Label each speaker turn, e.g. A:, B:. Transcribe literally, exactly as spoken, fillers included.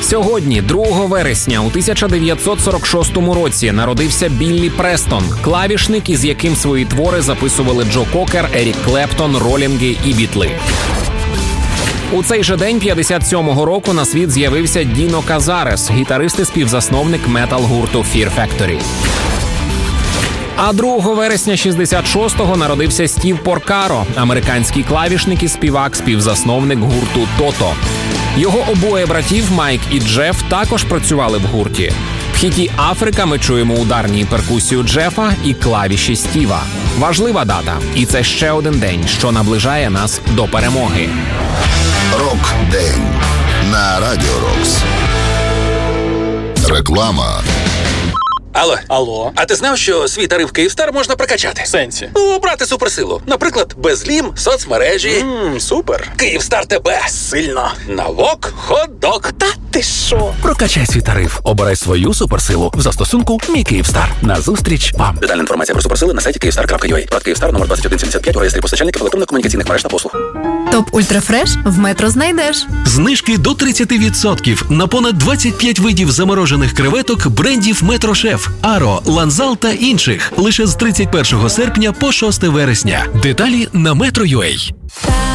A: Сьогодні, другого вересня у тисяча дев'ятсот сорок шостому році, народився Біллі Престон, клавішник, із яким свої твори записували Джо Кокер, Ерік Клептон, Ролінги і Бітли. У цей же день п'ятдесят сьомого року на світ з'явився Діно Казарес, гітарист і співзасновник метал-гурту Fear Factory. А другого вересня шістдесят шостого народився Стів Поркаро, американський клавішник і співак, співзасновник гурту Тото. Його обоє братів, Майк і Джеф, також працювали в гурті. В хіті «Африка» ми чуємо ударні і перкусію Джефа і клавіші Стіва. Важлива дата. І це ще один день, що наближає нас до перемоги.
B: Рок-день на Радіо Рокс. Реклама.
C: Алло.
D: Алло.
C: А ти знав, що свій тариф Київстар можна прокачати?
D: В сенсі?
C: Ну, обрати суперсилу. Наприклад, безлім, соцмережі.
D: Ммм, супер.
C: Київстар тебе.
D: Сильно.
C: Навок, хот-дог.
D: Та ти що?
E: Прокачай свій тариф. Обирай свою суперсилу в застосунку «Мій Київстар». Назустріч вам.
C: Детальна інформація про суперсили на сайті київстар крапка ю а. Брат Київстар, номер двадцять один сімдесят п'ять у реєстрі постачальників електронно-комунікаційних мереж та послуг.
F: Топ Ультрафреш в Метро знайдеш.
G: Знижки до тридцять відсотків на понад двадцять п'ять видів заморожених креветок брендів Метро Шеф, Аро, Ланзал та інших. Лише з тридцять першого серпня по шосте вересня. Деталі на метро крапка ю а.